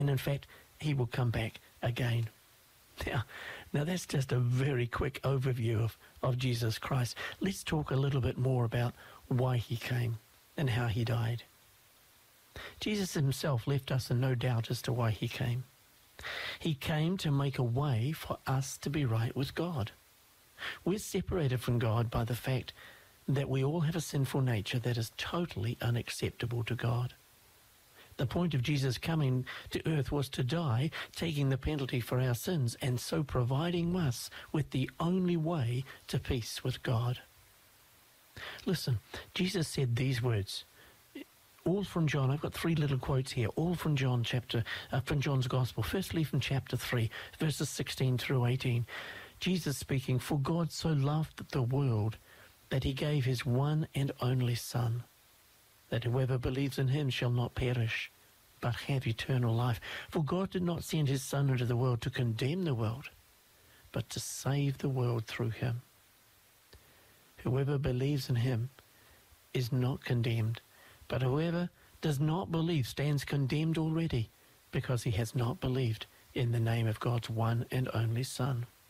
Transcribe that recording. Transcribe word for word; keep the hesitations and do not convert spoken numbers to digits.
And in fact, he will come back again. Now, now that's just a very quick overview of, of Jesus Christ. Let's talk a little bit more about why he came and how he died. Jesus himself left us in no doubt as to why he came. He came to make a way for us to be right with God. We're separated from God by the fact that we all have a sinful nature that is totally unacceptable to God. The point of Jesus coming to earth was to die, taking the penalty for our sins, and so providing us with the only way to peace with God. Listen, Jesus said these words, all from John. I've got three little quotes here, all from John chapter, uh, from John's Gospel. Firstly, from chapter three, verses sixteen through eighteen. Jesus speaking, "For God so loved the world that he gave his one and only Son, that whoever believes in him shall not perish, but have eternal life. For God did not send his Son into the world to condemn the world, but to save the world through him. Whoever believes in him is not condemned, but whoever does not believe stands condemned already, because he has not believed in the name of God's one and only Son."